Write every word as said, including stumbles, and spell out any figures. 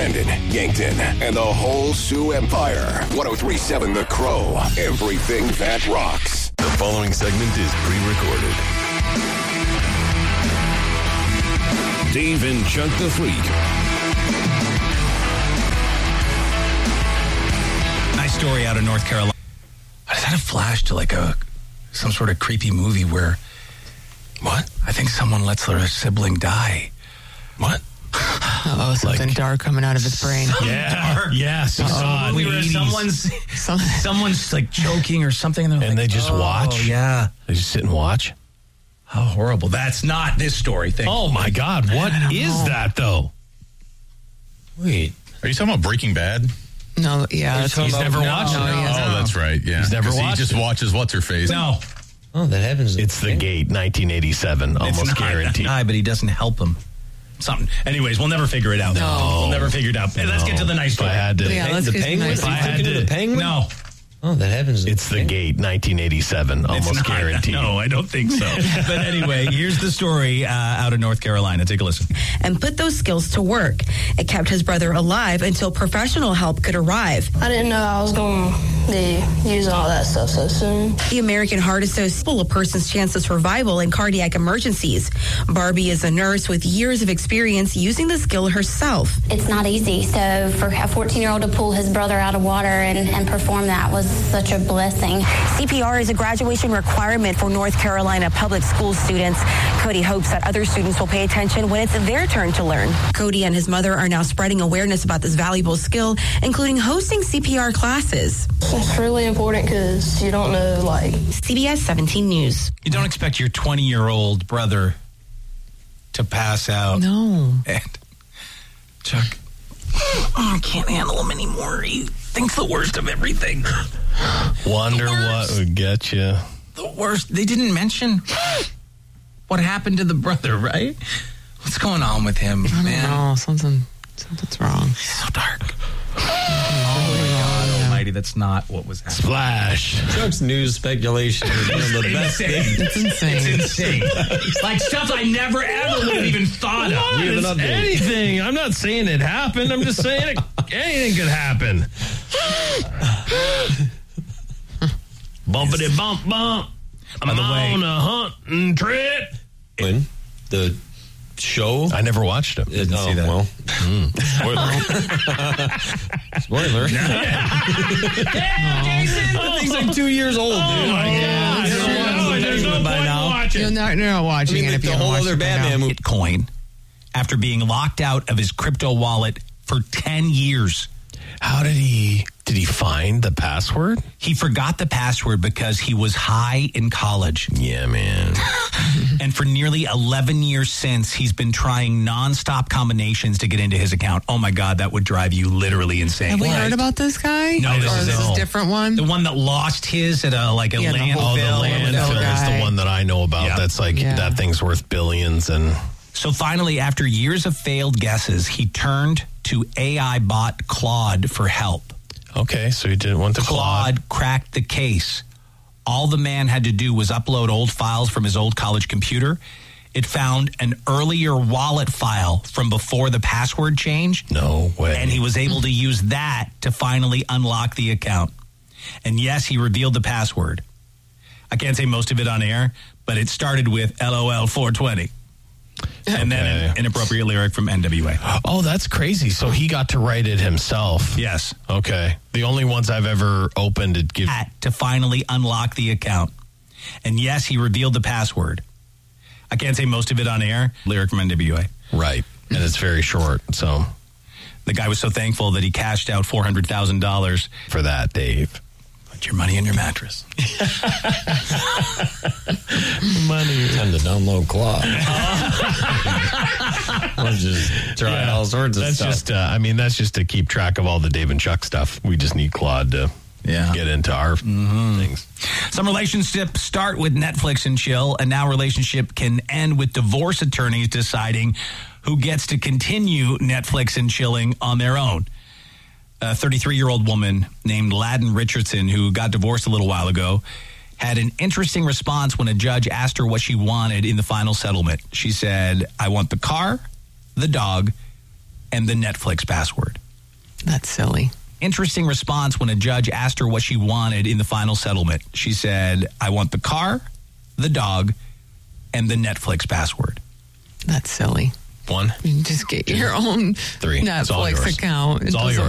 Brandon, Yankton, and the whole Sioux Empire. one oh three point seven The Crow. Everything that rocks. The following segment is pre-recorded. Dave and Chuck the Freak. Nice story out of North Carolina. Is that a flash to like a some sort of creepy movie where what? I think someone lets their sibling die. What? Oh, something like, dark coming out of his brain. Yeah, dark. Yeah. So uh, we were someone's someone's like choking or something, and, and like, they just oh, watch. Yeah, they just sit and watch. How horrible! That's not this story. Thank oh my God! What is know. that though? Wait, are you talking about Breaking Bad? No, yeah, he's never no, watched no, it. No, oh, no. That's right. Yeah, he's never watched. He just it. watches what's her face. No. Oh, that happens. It's The Gate, nineteen eighty-seven, almost not, guaranteed. Aye, but he doesn't help him. Something. Anyways, we'll never figure it out. No, we'll never figure it out. Hey, let's no. get to the nice story. If I had to, yeah, let's the get penguin. Nice If I had to, the penguin. No. Oh, that happens. It's The Gate, nineteen eighty-seven, almost not, guaranteed. No, I don't think so. But anyway, here's the story uh, out of North Carolina. Take a listen. And put those skills to work. It kept his brother alive until professional help could arrive. I didn't know I was going to be using all that stuff so soon. The American Heart Association, a person's chance of survival in cardiac emergencies. Barbie is a nurse with years of experience using the skill herself. It's not easy. So for a fourteen-year-old to pull his brother out of water and, and perform that was such a blessing. C P R is a graduation requirement for North Carolina public school students. Cody hopes that other students will pay attention when it's their turn to learn. Cody and his mother are now spreading awareness about this valuable skill, including hosting C P R classes. It's really important because you don't know, like... C B S seventeen News. You don't expect your twenty-year-old brother to pass out. No. And Chuck, oh, I can't handle him anymore. He thinks the worst of everything. Wonder what would get you. The worst. They didn't mention what happened to the brother, right? What's going on with him, I don't man? know. Something, something's wrong. He's so dark. Oh, my God almighty, that's not what was happening. Splash. Chuck's news speculation is one of the best things. It's insane. It's insane. It's like stuff I never, ever would have even thought of. We have an update. Anything. I'm not saying it happened. I'm just saying it, anything could happen. Bumpity bump bump. I'm on a hunting trip. When? The show? I never watched it. Didn't oh, see that. Well, mm. Spoiler. Yeah, Jason. That thing's like two years old, dude. Oh, my God. No, There's no point by now. watching. You're not, you're not watching I mean, it like if you the haven't whole watched other it by Batman now. movie. Bitcoin after being locked out of his crypto wallet for ten years. How did he, did he find the password? He forgot the password because he was high in college. Yeah, man. And for nearly eleven years since, he's been trying nonstop combinations to get into his account. Oh my God, that would drive you literally insane. Have we What? heard about this guy? No, this or is this no. is a different one? The one that lost his at a like a Yeah, the landfill. whole- Oh, the landfill is guy. the one that I know about. Yeah. That's like, Yeah. that thing's worth billions. And So finally, after years of failed guesses, he turned to A I bot Claude for help. okay, so he didn't want the Claude. Claude cracked the case. All the man had to do was upload old files from his old college computer. It found an earlier wallet file from before the password change. No way. And he was able to use that to finally unlock the account. And yes, he revealed the password. I can't say most of it on air, but it started with L O L four twenty. And then Okay. an inappropriate lyric from N W A. Oh, that's crazy. So he got to write it himself. Yes. Okay. The only ones I've ever opened to give. At to finally unlock the account. And yes, he revealed the password. I can't say most of it on air. Lyric from N W A. Right. And it's very short. So The guy was so thankful that he cashed out four hundred thousand dollars. for that, Dave. Put your money in your mattress. Money. Time to download Claude. We're just trying all sorts of That's stuff. just, uh, I mean, that's just to keep track of all the Dave and Chuck stuff. We just need Claude to Yeah. get into our things. Some relationships start with Netflix and chill, and now relationship can end with divorce attorneys deciding who gets to continue Netflix and chilling on their own. A thirty-three-year-old woman named Ladden Richardson, who got divorced a little while ago, had an interesting response when a judge asked her what she wanted in the final settlement. She said, I want the car, the dog, and the Netflix password. That's silly. Interesting response when a judge asked her what she wanted in the final settlement. She said, I want the car, the dog, and the Netflix password. That's silly. One. You just get your own Three. It's all Netflix yours. account. It It's all doesn't yours.